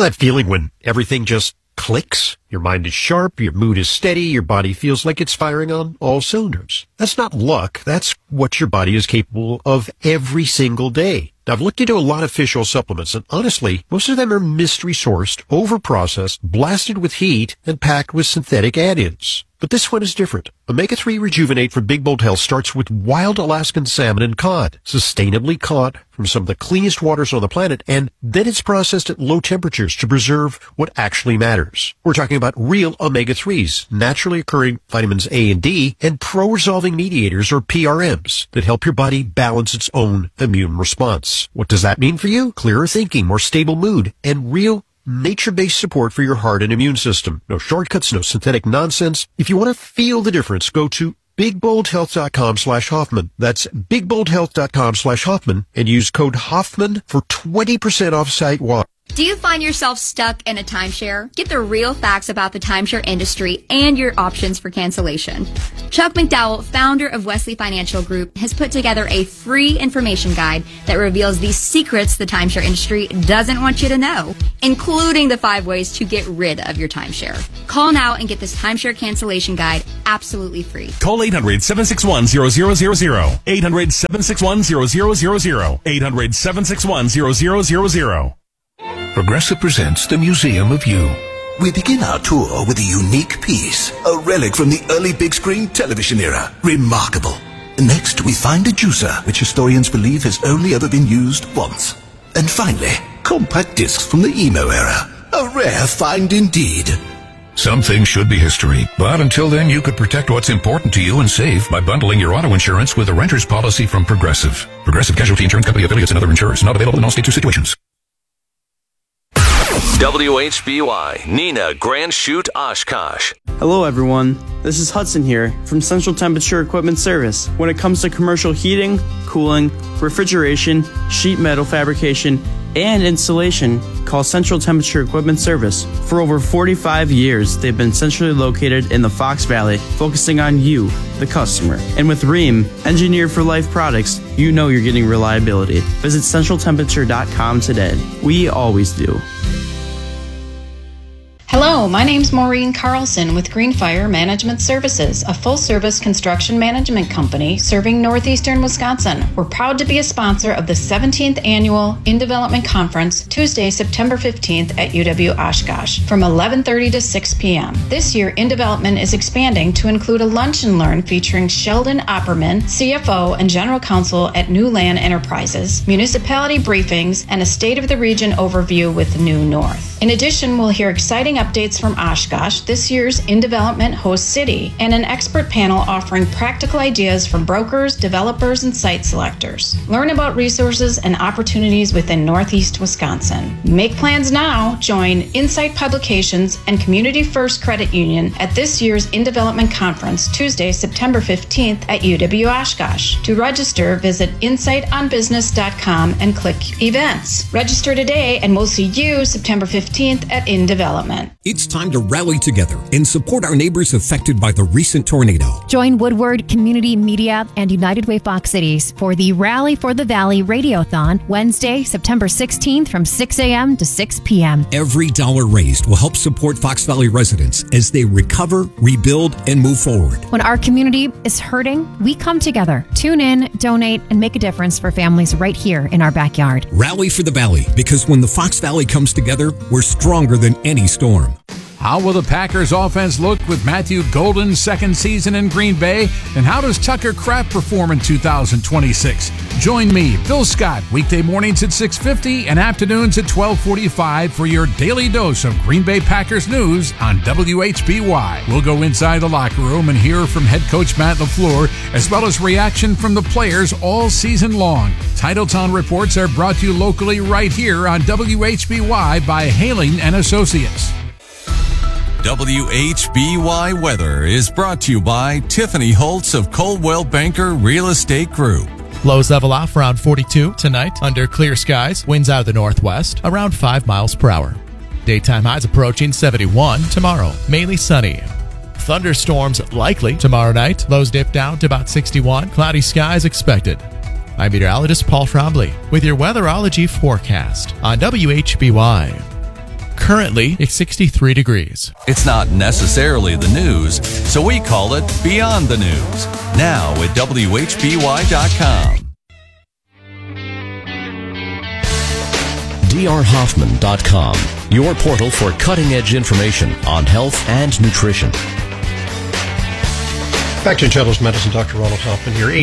that feeling when everything just clicks? Your mind is sharp, your mood is steady, your body feels like it's firing on all cylinders. That's not luck. That's what your body is capable of every single day. Now, I've looked into a lot of fish oil supplements, and honestly, most of them are mystery-sourced, over-processed, blasted with heat, and packed with synthetic add-ins. But this one is different. Omega-3 Rejuvenate from Big Bold Health starts with wild Alaskan salmon and cod, sustainably caught from some of the cleanest waters on the planet, and then it's processed at low temperatures to preserve what actually matters. We're talking about real omega-3s, naturally occurring vitamins A and D, and pro-resolving mediators, or PRMs, that help your body balance its own immune response. What does that mean for you? Clearer thinking, more stable mood, and real nature-based support for your heart and immune system. No shortcuts, no synthetic nonsense. If you want to feel the difference, go to BigBoldHealth.com/Hoffman. That's BigBoldHealth.com/Hoffman and use code Hoffman for 20% off site-wide. Do you find yourself stuck in a timeshare? Get the real facts about the timeshare industry and your options for cancellation. Chuck McDowell, founder of Wesley Financial Group, has put together a free information guide that reveals the secrets the timeshare industry doesn't want you to know, including the 5 ways to get rid of your timeshare. Call now and get this timeshare cancellation guide absolutely free. Call 800-761-0000. 800-761-0000. 800-761-0000. Progressive presents the Museum of You. We begin our tour with a unique piece, a relic from the early big screen television era. Remarkable. Next, we find a juicer, which historians believe has only ever been used once. And finally, compact discs from the emo era. A rare find indeed. Some things should be history, but until then you could protect what's important to you and save by bundling your auto insurance with a renter's policy from Progressive. Progressive Casualty Insurance Company affiliates and other insurers. Not available in all states or situations. WHBY, Nina, Grand Chute, Oshkosh. Hello everyone, this is Hudson here from Central Temperature Equipment Service. When it comes to commercial heating, cooling, refrigeration, sheet metal fabrication, and installation, call Central Temperature Equipment Service. For over 45 years, they've been centrally located in the Fox Valley, focusing on you, the customer. And with Rheem, engineered for life products, you know you're getting reliability. Visit centraltemperature.com today. We always do. Hello, my name's Maureen Carlson with Greenfire Management Services, a full-service construction management company serving northeastern Wisconsin. We're proud to be a sponsor of the 17th Annual In Development Conference, Tuesday, September 15th at UW Oshkosh from 11:30 to 6 p.m. This year, In Development is expanding to include a lunch and learn featuring Sheldon Opperman, CFO and General Counsel at New Land Enterprises, municipality briefings, and a State of the Region overview with New North. In addition, we'll hear exciting updates from Oshkosh, this year's In Development host city, and an expert panel offering practical ideas from brokers, developers, and site selectors. Learn about resources and opportunities within Northeast Wisconsin. Make plans now. Join Insight Publications and Community First Credit Union at this year's In Development Conference, Tuesday, September 15th at UW Oshkosh. To register, visit insightonbusiness.com and click Events. Register today, and we'll see you September 15th at In Development. It's time to rally together and support our neighbors affected by the recent tornado. Join Woodward Community Media and United Way Fox Cities for the Rally for the Valley Radiothon, Wednesday, September 16th from 6 a.m. to 6 p.m. Every dollar raised will help support Fox Valley residents as they recover, rebuild, and move forward. When our community is hurting, we come together. Tune in, donate, and make a difference for families right here in our backyard. Rally for the Valley, because when the Fox Valley comes together, we're stronger than any storm. How will the Packers offense look with Matthew Golden's second season in Green Bay? And how does Tucker Kraft perform in 2026? Join me, Phil Scott, weekday mornings at 6:50 and afternoons at 12:45 for your daily dose of Green Bay Packers news on WHBY. We'll go inside the locker room and hear from head coach Matt LaFleur, as well as reaction from the players all season long. Titletown reports are brought to you locally right here on WHBY by Hailing and Associates. WHBY Weather is brought to you by Tiffany Holtz of Coldwell Banker Real Estate Group. Lows level off around 42 tonight under clear skies. Winds out of the northwest around 5 miles per hour. Daytime highs approaching 71 tomorrow. Mainly sunny. Thunderstorms likely tomorrow night. Lows dip down to about 61. Cloudy skies expected. I'm meteorologist Paul Trombley with your weatherology forecast on WHBY. Currently, it's 63 degrees. It's not necessarily the news, so we call it Beyond the News. Now at WHBY.com. drhoffman.com, your portal for cutting-edge information on health and nutrition. Back to Intelligence Medicine, Dr. Ronald Hoffman here.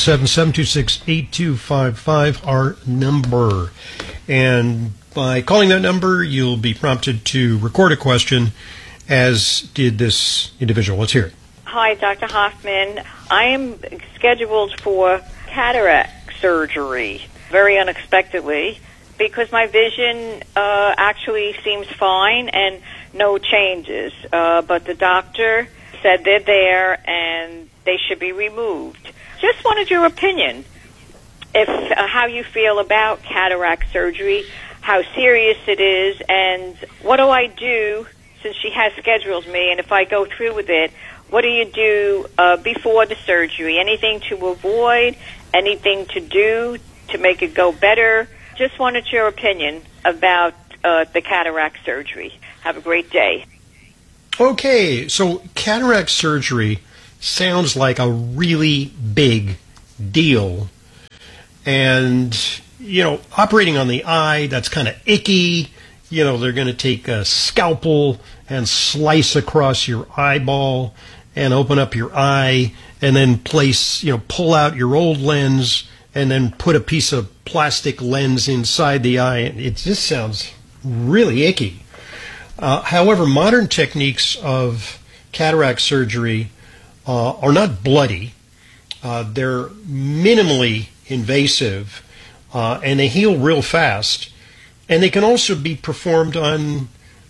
877-726-8255, our number. And by calling that number, you'll be prompted to record a question, as did this individual. Let's hear it. Hi, Dr. Hoffman. I am scheduled for cataract surgery very unexpectedly because my vision actually seems fine and no changes. But the doctor said they're there and they should be removed. Just wanted your opinion, if how you feel about cataract surgery, how serious it is, and what do I do since she has scheduled me, and if I go through with it, what do you do before the surgery? Anything to avoid? Anything to do to make it go better? Just wanted your opinion about the cataract surgery. Have a great day. Okay, so cataract surgery sounds like a really big deal. And, operating on the eye, that's kind of icky. They're going to take a scalpel and slice across your eyeball and open up your eye and then pull out your old lens and then put a piece of plastic lens inside the eye. It just sounds really icky. However, modern techniques of cataract surgery are not bloody. They're minimally invasive, and they heal real fast. And they can also be performed on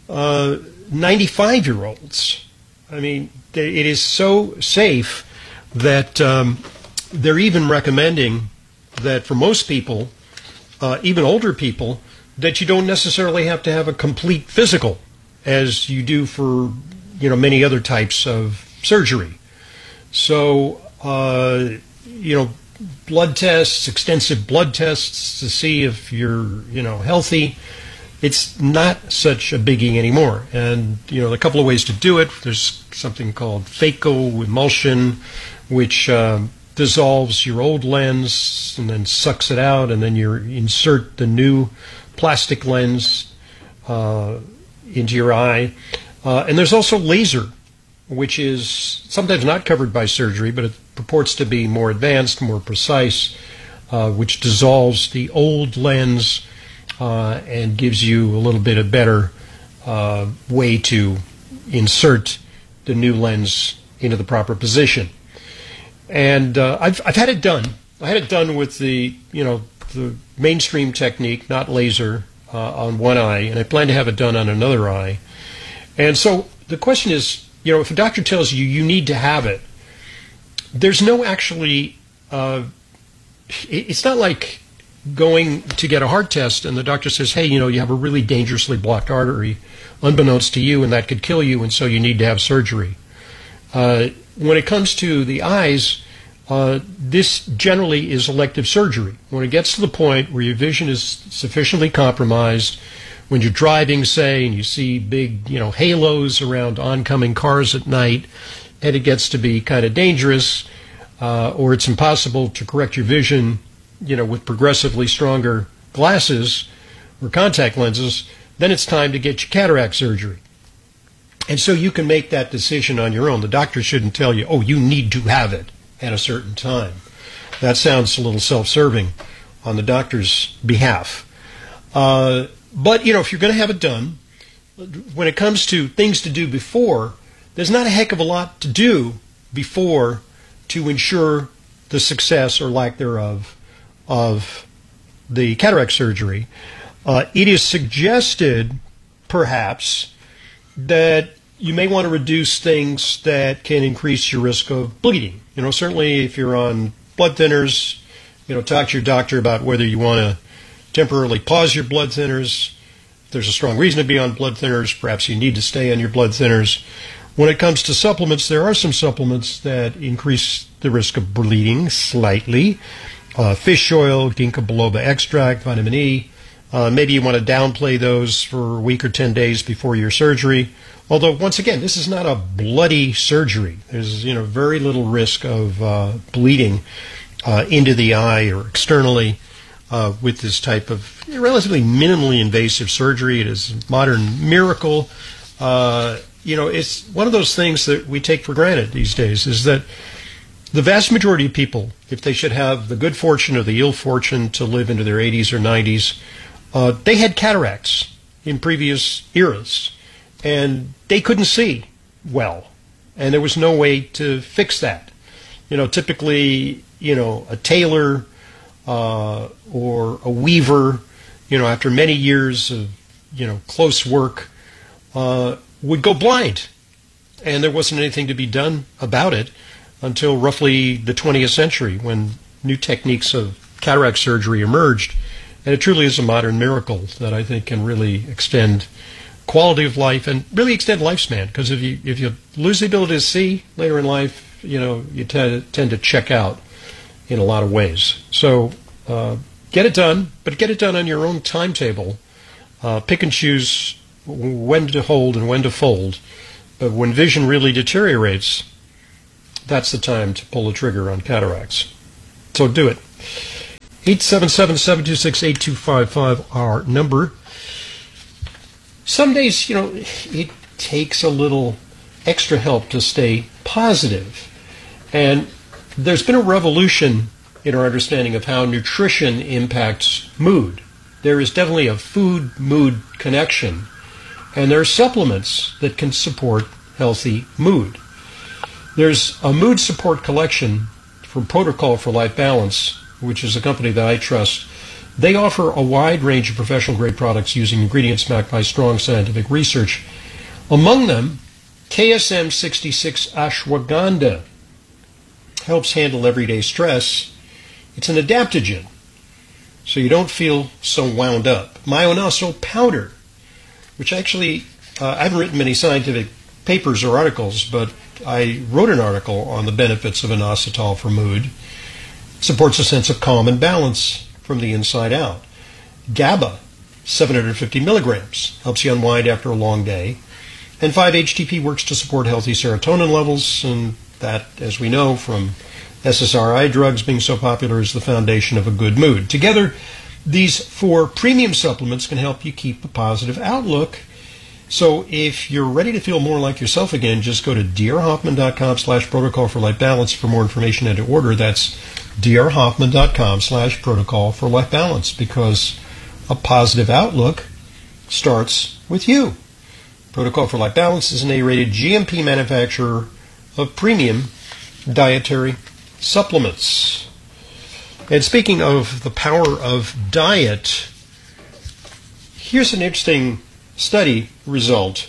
95-year-olds. I mean, it is so safe that they're even recommending that for most people, even older people, that you don't necessarily have to have a complete physical as you do for, many other types of surgery. So, blood tests, extensive blood tests to see if you're, healthy. It's not such a biggie anymore. And, a couple of ways to do it. There's something called phacoemulsion, which dissolves your old lens and then sucks it out, and then you insert the new plastic lens into your eye. And there's also laser, which is sometimes not covered by surgery, but it purports to be more advanced, more precise, which dissolves the old lens and gives you a little bit of better way to insert the new lens into the proper position. And I've had it done. I had it done with the mainstream technique, not laser, on one eye, and I plan to have it done on another eye. And so the question is, if a doctor tells you you need to have it, there's no actually, it's not like going to get a heart test and the doctor says, hey, you have a really dangerously blocked artery, unbeknownst to you, and that could kill you, and so you need to have surgery. When it comes to the eyes, this generally is elective surgery. When it gets to the point where your vision is sufficiently compromised, when you're driving, say, and you see big, halos around oncoming cars at night, and it gets to be kind of dangerous, or it's impossible to correct your vision, with progressively stronger glasses or contact lenses, then it's time to get your cataract surgery. And so you can make that decision on your own. The doctor shouldn't tell you, oh, you need to have it at a certain time. That sounds a little self-serving on the doctor's behalf. But, if you're going to have it done, when it comes to things to do before, there's not a heck of a lot to do before to ensure the success or lack thereof of the cataract surgery. It is suggested, perhaps, that you may want to reduce things that can increase your risk of bleeding. Certainly if you're on blood thinners, talk to your doctor about whether you want to temporarily pause your blood thinners. If there's a strong reason to be on blood thinners, perhaps you need to stay on your blood thinners. When it comes to supplements, there are some supplements that increase the risk of bleeding slightly. Fish oil, ginkgo biloba extract, vitamin E, Maybe you want to downplay those for a week or 10 days before your surgery. Although, once again, this is not a bloody surgery. There's very little risk of bleeding into the eye or externally with this type of relatively minimally invasive surgery. It is a modern miracle. It's one of those things that we take for granted these days, is that the vast majority of people, if they should have the good fortune or the ill fortune to live into their 80s or 90s, they had cataracts in previous eras, and they couldn't see well, and there was no way to fix that. Typically, a tailor or a weaver, after many years of, close work, would go blind, and there wasn't anything to be done about it until roughly the 20th century, when new techniques of cataract surgery emerged. And it truly is a modern miracle that I think can really extend quality of life and really extend lifespan. Because if you lose the ability to see later in life, you tend to check out in a lot of ways. So get it done, but get it done on your own timetable. Pick and choose when to hold and when to fold. But when vision really deteriorates, that's the time to pull the trigger on cataracts. So do it. 877-726-8255, our number. Some days, it takes a little extra help to stay positive. And there's been a revolution in our understanding of how nutrition impacts mood. There is definitely a food-mood connection. And there are supplements that can support healthy mood. There's a mood support collection from Protocol for Life Balance, which is a company that I trust. They offer a wide range of professional-grade products using ingredients backed by strong scientific research. Among them, KSM 66 Ashwagandha helps handle everyday stress. It's an adaptogen, so you don't feel so wound up. Myonosyl powder, which actually, I haven't written many scientific papers or articles, but I wrote an article on the benefits of inositol for mood. Supports a sense of calm and balance from the inside out. GABA, 750 milligrams, helps you unwind after a long day. And 5-HTP works to support healthy serotonin levels, and that, as we know from SSRI drugs being so popular, is the foundation of a good mood. Together, these 4 premium supplements can help you keep a positive outlook. So if you're ready to feel more like yourself again, just go to drhoffman.com/protocol for life balance for more information and to order. That's drhoffman.com/protocol for life balance, because a positive outlook starts with you. Protocol for Life Balance is an A-rated GMP manufacturer of premium dietary supplements. And speaking of the power of diet, here's an interesting study result.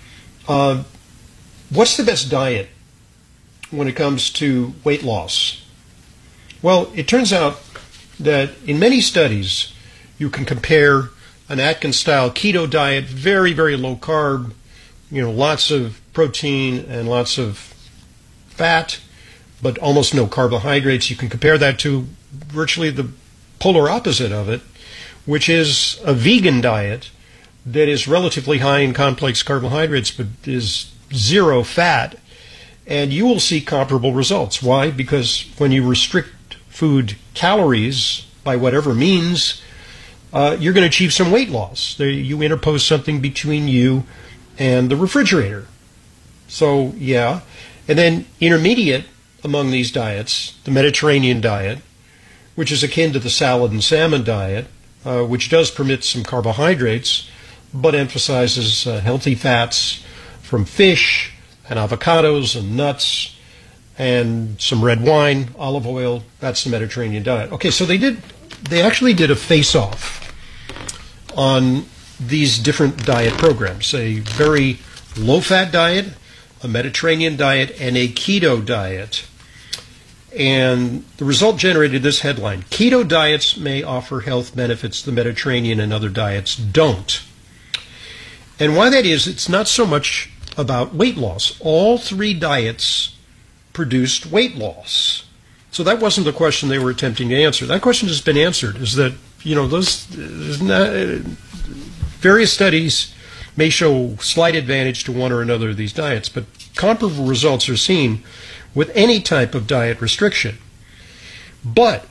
What's the best diet when it comes to weight loss? Well, it turns out that in many studies, you can compare an Atkins-style keto diet, very, very low carb, lots of protein and lots of fat, but almost no carbohydrates. You can compare that to virtually the polar opposite of it, which is a vegan diet that is relatively high in complex carbohydrates but is zero fat, and you will see comparable results. Why? Because when you restrict food calories by whatever means, you're going to achieve some weight loss. You interpose something between you and the refrigerator. So, yeah. And then intermediate among these diets, the Mediterranean diet, which is akin to the salad and salmon diet, which does permit some carbohydrates, but emphasizes healthy fats from fish and avocados and nuts and some red wine, olive oil. That's the Mediterranean diet. Okay, so they actually did a face-off on these different diet programs, a very low-fat diet, a Mediterranean diet, and a keto diet. And the result generated this headline: keto diets may offer health benefits the Mediterranean and other diets don't. And why that is, it's not so much about weight loss. All 3 diets produced weight loss. So that wasn't the question they were attempting to answer. That question has been answered, is that various studies may show slight advantage to one or another of these diets, but comparable results are seen with any type of diet restriction. But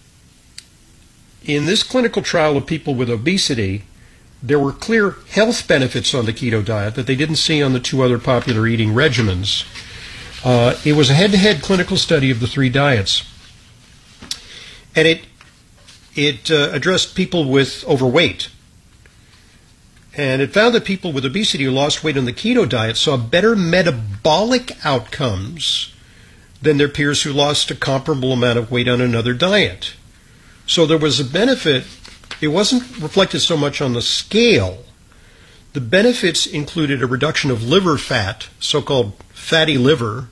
in this clinical trial of people with obesity, there were clear health benefits on the keto diet that they didn't see on the two other popular eating regimens. It was a head-to-head clinical study of the three diets, and it addressed people with overweight. And it found that people with obesity who lost weight on the keto diet saw better metabolic outcomes than their peers who lost a comparable amount of weight on another diet. So there was a benefit. It wasn't reflected so much on the scale. The benefits included a reduction of liver fat, so-called fatty liver,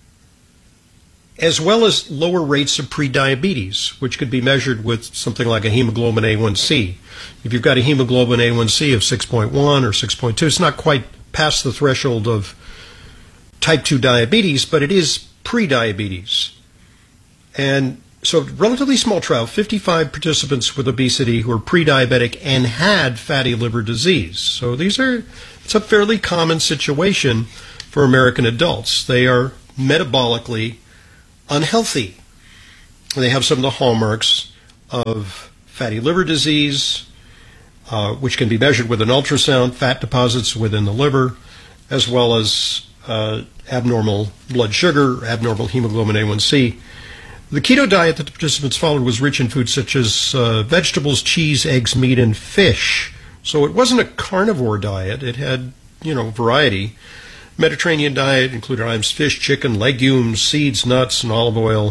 as well as lower rates of prediabetes, which could be measured with something like a hemoglobin A1C. If you've got a hemoglobin A1C of 6.1 or 6.2, it's not quite past the threshold of type 2 diabetes, but it is prediabetes. And so relatively small trial, 55 participants with obesity who were pre-diabetic and had fatty liver disease. So it's a fairly common situation for American adults. They are metabolically unhealthy. They have some of the hallmarks of fatty liver disease, which can be measured with an ultrasound, fat deposits within the liver, as well as abnormal blood sugar, abnormal hemoglobin A1C. The keto diet that the participants followed was rich in foods such as vegetables, cheese, eggs, meat, and fish. So it wasn't a carnivore diet. It had, variety. Mediterranean diet included items fish, chicken, legumes, seeds, nuts, and olive oil,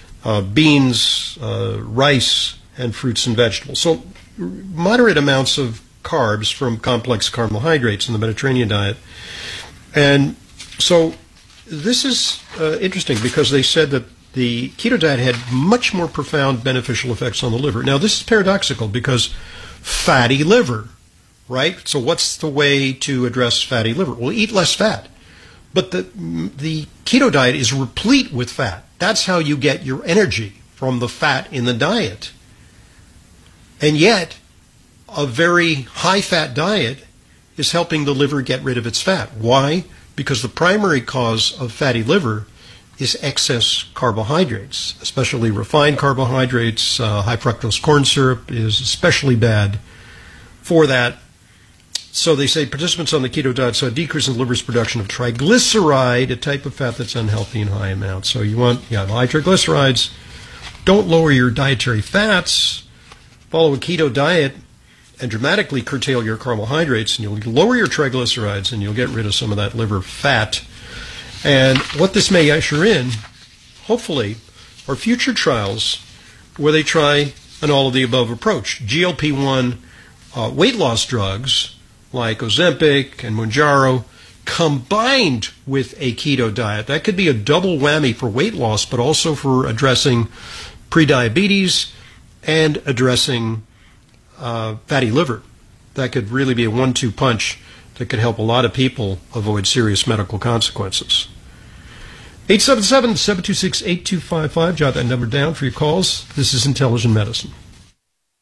beans, rice, and fruits and vegetables. So moderate amounts of carbs from complex carbohydrates in the Mediterranean diet. And so this is interesting because they said that the keto diet had much more profound beneficial effects on the liver. Now, this is paradoxical because fatty liver, right? So what's the way to address fatty liver? Well, eat less fat. But the keto diet is replete with fat. That's how you get your energy, from the fat in the diet. And yet, a very high-fat diet is helping the liver get rid of its fat. Why? Because the primary cause of fatty liver is excess carbohydrates, especially refined carbohydrates. High fructose corn syrup is especially bad for that. So they say participants on the keto diet saw a decrease in the liver's production of triglyceride, a type of fat that's unhealthy in high amounts. So you want high triglycerides. Don't lower your dietary fats. Follow a keto diet and dramatically curtail your carbohydrates, and you'll lower your triglycerides, and you'll get rid of some of that liver fat. And what this may usher in, hopefully, are future trials where they try an all-of-the-above approach. GLP-1 weight loss drugs like Ozempic and Mounjaro combined with a keto diet. That could be a double whammy for weight loss, but also for addressing prediabetes and addressing fatty liver. That could really be a 1-2 punch that could help a lot of people avoid serious medical consequences. 877-726-8255. Jot that number down for your calls. This is Intelligent Medicine.